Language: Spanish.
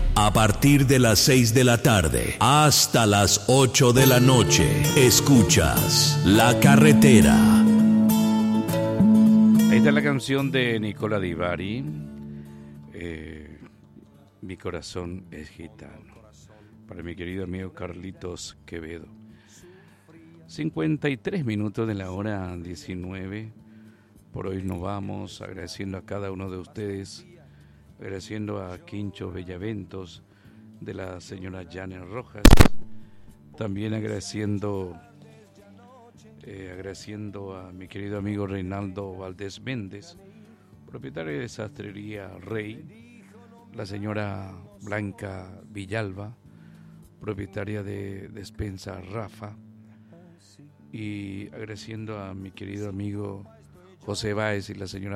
A partir de las 6 de la tarde hasta las 8 de la noche, escuchas La Carretera. Ahí está la canción de Nicola Di Bari, Mi corazón es gitano, para mi querido amigo Carlitos Quevedo. 53 minutos de la hora 19. Por hoy nos vamos agradeciendo a cada uno de ustedes, agradeciendo a Quincho Bellaventos, de la señora Janet Rojas, también agradeciendo a mi querido amigo Reinaldo Valdés Méndez, propietario de Sastrería Rey, la señora Blanca Villalba, propietaria de Despensa Rafa, y agradeciendo a mi querido amigo José Báez y la señora